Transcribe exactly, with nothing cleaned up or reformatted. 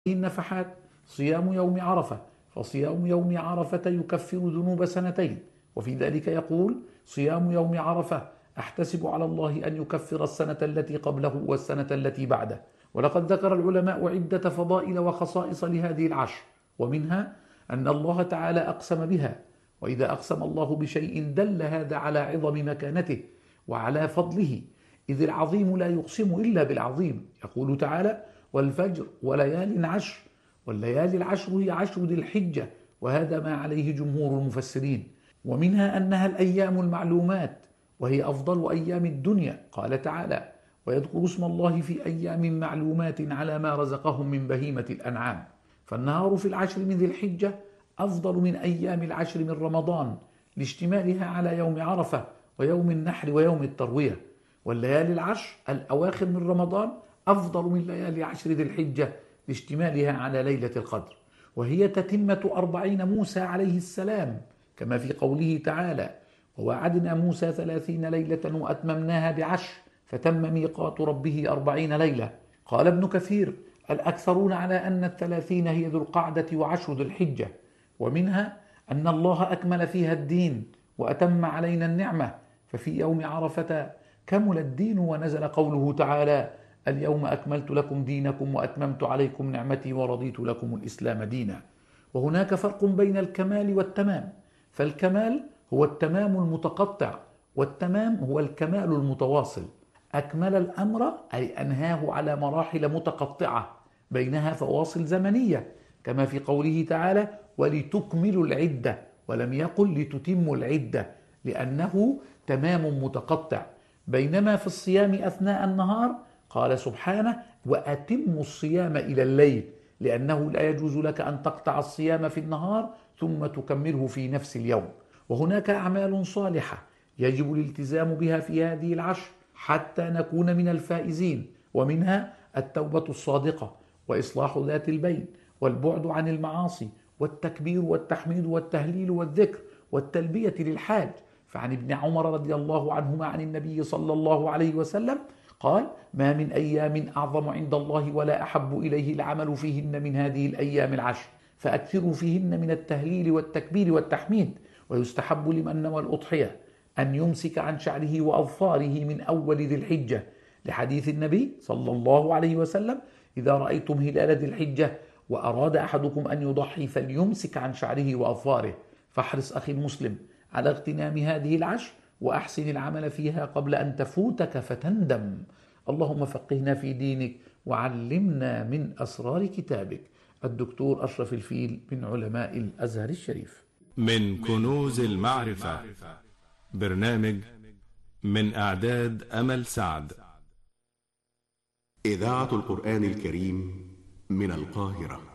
النفحات صيام يوم عرفة، فصيام يوم عرفة يكفر ذنوب سنتين. وفي ذلك يقول: صيام يوم عرفة أحتسب على الله أن يكفر السنة التي قبله والسنة التي بعده. ولقد ذكر العلماء عدة فضائل وخصائص لهذه العشر، ومنها أن الله تعالى أقسم بها، وإذا أقسم الله بشيء دل هذا على عظم مكانته وعلى فضله، إذ العظيم لا يقسم إلا بالعظيم. يقول تعالى: والفجر وليال عشر، والليالي العشر هي عشر ذي الحجة، وهذا ما عليه جمهور المفسرين. ومنها أنها الأيام المعلومات، وهي أفضل أيام الدنيا. قال تعالى: ويذكر اسم الله في أيام معلومات على ما رزقهم من بهيمة الأنعام. فالنهار في العشر من ذي الحجة أفضل من أيام العشر من رمضان لاشتمالها على يوم عرفة ويوم النحر ويوم التروية. والليالي العشر الأواخر من رمضان أفضل من ليالي عشر ذي الحجة لاشتمالها على ليلة القدر، وهي تتمة أربعين موسى عليه السلام، كما في قوله تعالى: ووعدنا موسى ثلاثين ليلة وأتممناها بعشر فتم ميقات ربه أربعين ليلة. قال ابن كثير: الأكثرون على أن الثلاثين هي ذو القعدة وعشر ذو الحجة. ومنها أن الله أكمل فيها الدين وأتم علينا النعمة، ففي يوم عرفة كمل الدين ونزل قوله تعالى: اليوم أكملت لكم دينكم وأتممت عليكم نعمتي ورضيت لكم الإسلام دينا. وهناك فرق بين الكمال والتمام، فالكمال هو التمام المتقطع، والتمام هو الكمال المتواصل. أكمل الأمر أي أنهاه على مراحل متقطعة بينها فواصل زمنية، كما في قوله تعالى: ولتكملوا العدة، ولم يقل لتتموا العدة، لأنه تمام متقطع. بينما في الصيام أثناء النهار قال سبحانه: وأتموا الصيام إلى الليل، لأنه لا يجوز لك أن تقطع الصيام في النهار ثم تكمله في نفس اليوم. وهناك أعمال صالحة يجب الالتزام بها في هذه العشر حتى نكون من الفائزين، ومنها التوبة الصادقة، وإصلاح ذات البين، والبعد عن المعاصي، والتكبير والتحميد والتهليل والذكر، والتلبية للحاج. فعن ابن عمر رضي الله عنهما عن النبي صلى الله عليه وسلم قال: ما من أيام أعظم عند الله ولا أحب إليه العمل فيهن من هذه الأيام العشر، فأكثروا فيهن من التهليل والتكبير والتحميد. ويستحب لمن نوى الأضحية أن يمسك عن شعره وأظفاره من أول ذي الحجة، لحديث النبي صلى الله عليه وسلم: إذا رأيتم هلال ذي الحجة وأراد أحدكم أن يضحي فليمسك عن شعره وأظفاره. فاحرص أخي المسلم على اغتنام هذه العشر، وأحسن العمل فيها قبل أن تفوتك فتندم. اللهم فقهنا في دينك وعلمنا من أسرار كتابك. الدكتور أشرف الفيل من علماء الأزهر الشريف. من كنوز المعرفة، برنامج من إعداد أمل سعد. إذاعة القرآن الكريم من القاهرة.